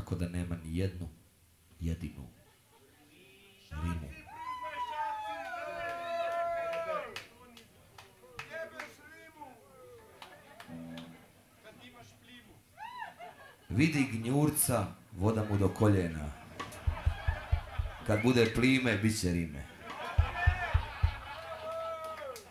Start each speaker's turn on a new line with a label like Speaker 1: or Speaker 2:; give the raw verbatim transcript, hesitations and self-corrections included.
Speaker 1: tako da nema ni jednu jedinu rimu. Vidi gnjurca, voda mu do koljena. Kad bude plime, bit će rime.